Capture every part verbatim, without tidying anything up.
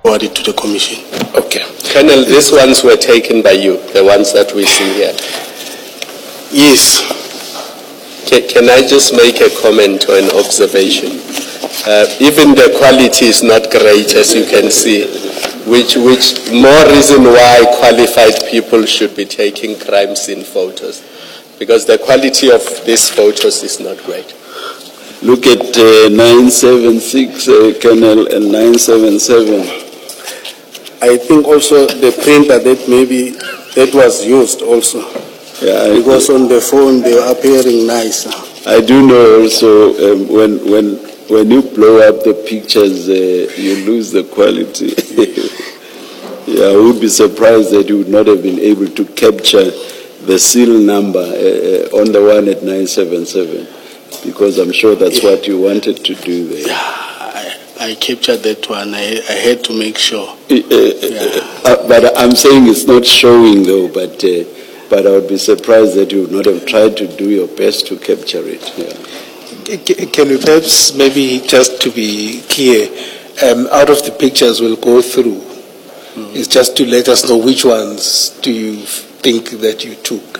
forwarded to the commission. Okay. Colonel, these ones were taken by you, the ones that we see here. Yes. Can, can I just make a comment or an observation? Uh, even the quality is not great, as you can see, which, which more reason why qualified people should be taking crime scene photos, because the quality of these photos is not great. Look at uh, nine seven six, uh, Colonel, and nine seven seven. I think also the printer that maybe that was used also. Yeah, because on the phone they were appearing nicer. I do know also um, when when when you blow up the pictures, uh, you lose the quality. Yeah, I would be surprised that you would not have been able to capture the seal number uh, on the one at nine seven seven, because I'm sure that's yeah. what you wanted to do there. Yeah, I, I captured that one. I, I had to make sure. Uh, yeah. uh, but I'm saying it's not showing though, but uh, but I would be surprised that you would not have tried to do your best to capture it. Yeah. Can we perhaps maybe just to be clear, um, out of the pictures we'll go through, mm. it's just to let us know which ones do you think that you took,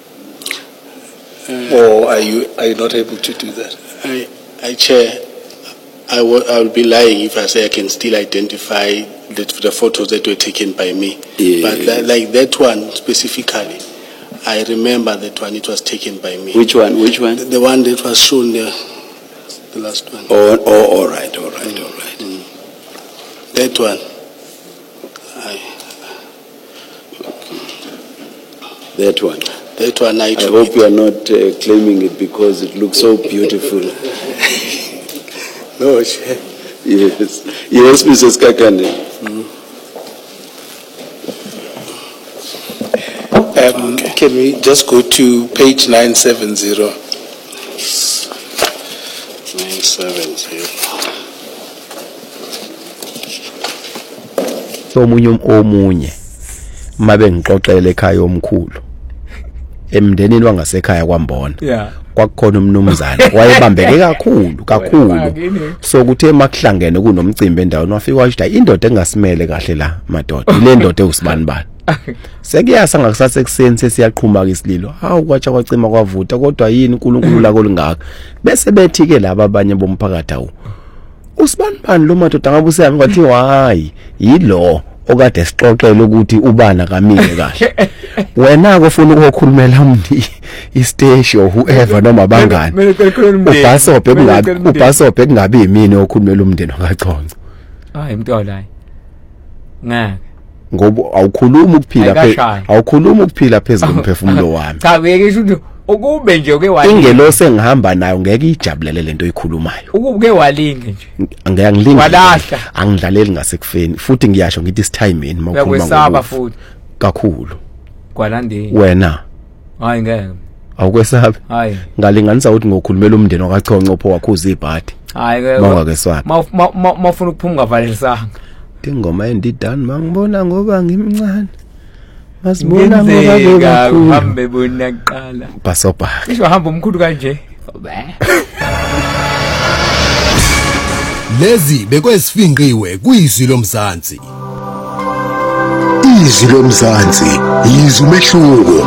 uh, or are you are you not able to do that? I, I chair, I, w I would be lying if I say I can still identify the, the photos that were taken by me. Yeah. But that, like that one specifically, I remember that one. It was taken by me. Which one? Which one? The, the one that was shown there, the last one. Oh, oh all right, all right, mm. all right. Mm. That one. I, That one. That one. I, I hope you are not uh, claiming it because it looks so beautiful. No, sure. Yes. Yes, Missus Kakane. Mm. Um, okay. Can we just go to page nine seven zero? nine seven zero. Omunye omunye mabe ngixoxele ekhaya omkhulu emndenini wangasekhaya kwaMbona. Yeah. Kwakukhona umnumzana wayebambeke kakhulu kakhulu. So kuthe makuhlangene kunomcimbi endaweni wafika washo indoda engasimele kahle la madoda ile ndoda eUsibanibani. Sekuyasa ngakusasa ekseni sesiyaqhuma ke isililo. Hawu kwatsha kwacima kwavuta kodwa yini uNkulunkulu la kolingaka. Bese bethi ke laba abanye bomphakathi awu. Usibanibani lo madoda ngabe useyami kwathi hayi yilo okade sixoxela ukuthi ubana kamile kahle. Wena kufuna ukukhulumela umni istage or whoever noma bangani. Ubhasobhe kungabi ubhasobhe kungabi yimini okhulumela umndeni wakaConco. Hayi mntwana hayi. Ngeke. Ngoba awukhuluma ukuphila phela awukhuluma ukuphila phezulu komphefumulo wami. Cha bekisho ukuthi ukube nje uke walinga ingelo engihamba nayo ngeke ijabulele lento oyikhulumayo. Ukuke walinga nje. Angeke ngilinge. Walahla. Angidlaleli ngasekufeni futhi ngiyasho ngithi isithayimeni mawukhuluma ngokwesaba futhi kakhulu. Kwalandeni. Wena. Hayi ngeke. Awukwesabi? Hayi. Ngalinganisa ukuthi ngokhulumela umndeni wakaConco pho wakhuza ibhadi. Hayi ke. Mawakeswabi. Mawufuna ukuphuma ngavalelisanga. Ingoma endidani mangibona ngoba ngimncane. Masibona ngoba kakhulu. Hambe bona qala. Basopa. Isho hamba umkhulu kanje. Lezi bekwesifinqiwe kuyizwi lomzansi. Izwi lomzansi yizwi umehluko.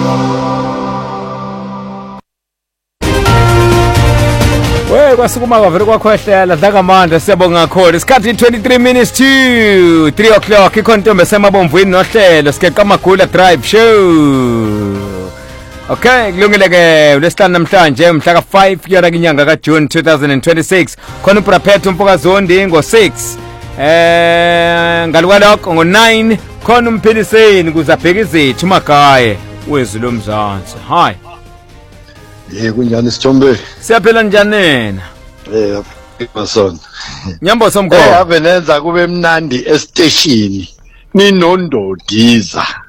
We kwasukuma kwavere kwakhwehlela dlaka manje siyabonga kakhulu. Isikhathi twenty-three minutes to three o'clock ikhontombe semabomvweni nohlelo sikeqa magula drive show. Okay, kulungile ke lesihlanu namhlanje mhla ka five yara kinyanga ka June twenty twenty-six. Khona uPraphetho Mpokazondi ngo six. Eh ngalwaloko ngo nine khona umphiliseni kuzabheka izethu magaye wezwi lomzansi. Hi. Eh kunjani Sithombe? Siyaphela njani nina? Eh masona. Nyambo somkhulu. Eh ave nenza kube mnandi estation. Ninondodiza.